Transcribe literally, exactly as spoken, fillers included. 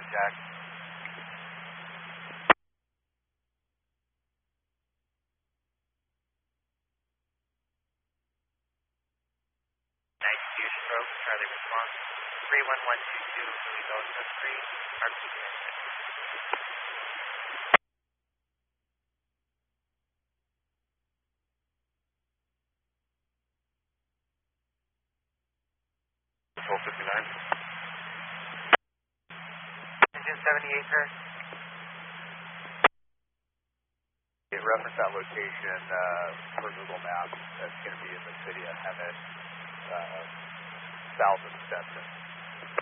Jack. ninety-two stroke, Charlie response. three one one two two, Louis Delta three, R P T six. twelve fifty-nine. Engine seventy-eight, sir. Okay, reference that location uh, for Google Maps. That's going to be in the city of Hemet, uh, south of Stetson.